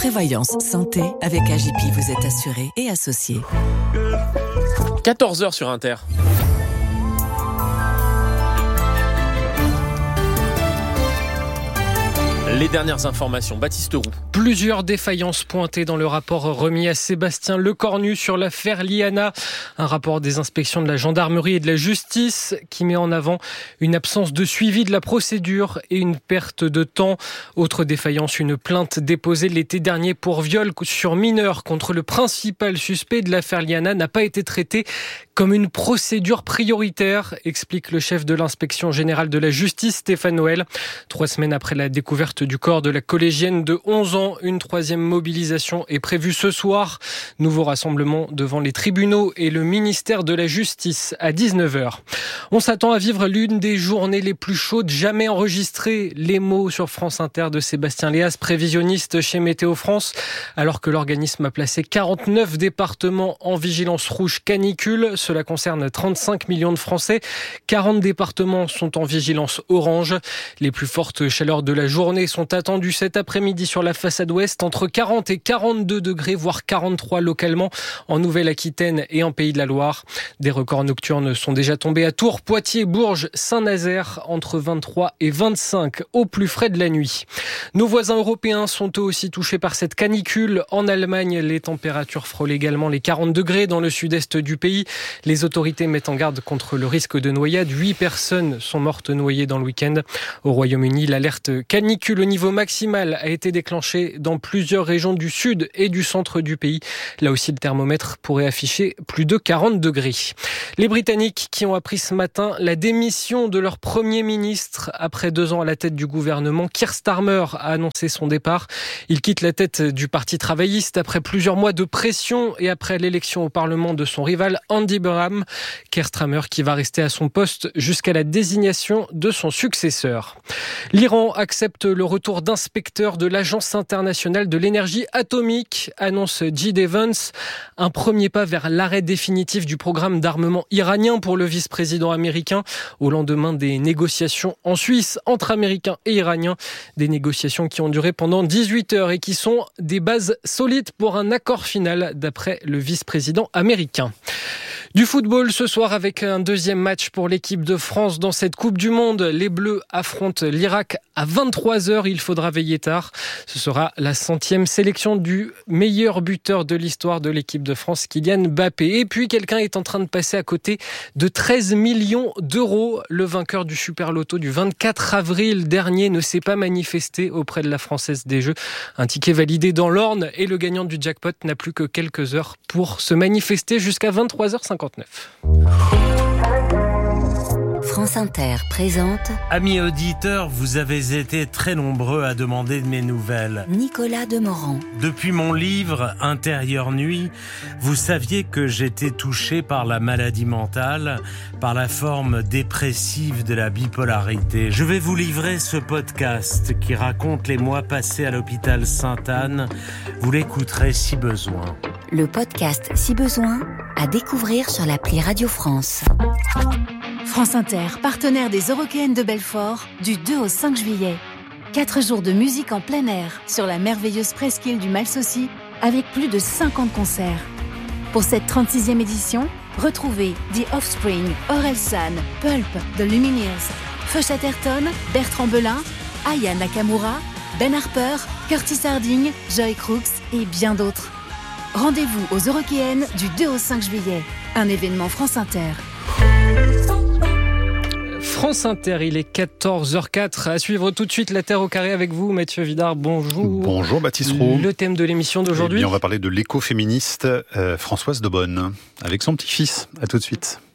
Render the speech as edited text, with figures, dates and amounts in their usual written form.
Prévoyance santé, avec AJP, vous êtes assuré et associé. 14h sur Inter. Les dernières informations, Baptiste Roux. Plusieurs défaillances pointées dans le rapport remis à Sébastien Lecornu sur l'affaire Liana. Un rapport des inspections de la gendarmerie et de la justice qui met en avant une absence de suivi de la procédure et une perte de temps. Autre défaillance, une plainte déposée l'été dernier pour viol sur mineur contre le principal suspect de l'affaire Liana n'a pas été traitée comme une procédure prioritaire, explique le chef de l'inspection générale de la justice, Stéphane Noël. 3 semaines après la découverte du corps de la collégienne de 11 ans, une 3e mobilisation est prévue ce soir. Nouveau rassemblement devant les tribunaux et le ministère de la Justice à 19h. On s'attend à vivre l'une des journées les plus chaudes jamais enregistrées. Les mots sur France Inter de Sébastien Léas, prévisionniste chez Météo France, alors que l'organisme a placé 49 départements en vigilance rouge canicule. Cela concerne 35 millions de Français. 40 départements sont en vigilance orange. Les plus fortes chaleurs de la journée sont attendues cet après-midi sur la façade ouest, entre 40 et 42 degrés, voire 43 localement en Nouvelle-Aquitaine et en Pays de la Loire. Des records nocturnes sont déjà tombés à Tours, Poitiers, Bourges, Saint-Nazaire, entre 23 et 25 au plus frais de la nuit. Nos voisins européens sont eux aussi touchés par cette canicule. En Allemagne, les températures frôlent également les 40 degrés dans le sud-est du pays. Les autorités mettent en garde contre le risque de noyade. 8 personnes sont mortes noyées dans le week-end. Au Royaume-Uni, l'alerte canicule au niveau maximal a été déclenchée dans plusieurs régions du sud et du centre du pays. Là aussi, le thermomètre pourrait afficher plus de 40 degrés. Les Britanniques qui ont appris ce matin la démission de leur Premier ministre après 2 ans à la tête du gouvernement, Keir Starmer a annoncé son départ. Il quitte la tête du Parti travailliste après plusieurs mois de pression et après l'élection au Parlement de son rival Andy Burnham. Keir Starmer qui va rester à son poste jusqu'à la désignation de son successeur. L'Iran accepte le retour d'inspecteurs de l'Agence internationale de l'énergie atomique, annonce J.D. Vance. Un premier pas vers l'arrêt définitif du programme d'armement iranien pour le vice-président américain au lendemain des négociations en Suisse entre Américains et Iraniens. Des négociations qui ont duré pendant 18 heures et qui sont des bases solides pour un accord final d'après le vice-président américain. Du football ce soir avec un 2e match pour l'équipe de France dans cette Coupe du Monde. Les Bleus affrontent l'Irak à 23h. Il faudra veiller tard. Ce sera la 100e sélection du meilleur buteur de l'histoire de l'équipe de France, Kylian Mbappé. Et puis quelqu'un est en train de passer à côté de 13 millions d'euros. Le vainqueur du Super Loto du 24 avril dernier ne s'est pas manifesté auprès de la Française des Jeux. Un ticket validé dans l'Orne et le gagnant du jackpot n'a plus que quelques heures pour se manifester jusqu'à 23h59. France Inter présente Amis auditeurs, vous avez été très nombreux à demander de mes nouvelles. Nicolas Demorand. Depuis mon livre Intérieure nuit, vous saviez que j'étais touché par la maladie mentale, par la forme dépressive de la bipolarité. Je vais vous livrer ce podcast qui raconte les mois passés à l'hôpital Sainte-Anne. Vous l'écouterez si besoin. Le podcast Si besoin, à découvrir sur l'appli Radio France. France Inter, partenaire des Eurockéennes de Belfort, du 2 au 5 juillet. 4 jours de musique en plein air sur la merveilleuse presqu'île du Malsaucy, avec plus de 50 concerts. Pour cette 36e édition, retrouvez The Offspring, Orelsan, Pulp, The Lumineers, Feu Chatterton, Bertrand Belin, Aya Nakamura, Ben Harper, Curtis Harding, Joy Crooks et bien d'autres. Rendez-vous aux Eurockéennes du 2 au 5 juillet. Un événement France Inter. France Inter, il est 14h04. À suivre tout de suite La Terre au carré avec vous, Mathieu Vidard. Bonjour. Bonjour Baptiste Roux. Le thème de l'émission d'aujourd'hui. On va parler de l'écoféministe Françoise Daubonne avec son petit-fils. À tout de suite.